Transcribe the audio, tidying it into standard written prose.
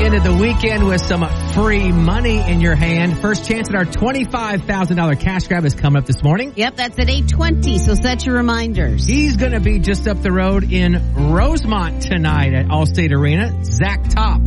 into the weekend with some free money in your hand. First chance at our $25,000 cash grab is coming up this morning. Yep, that's at 8:20, so set your reminders. He's going to be just up the road in Rosemont tonight at Allstate Arena. Zach Top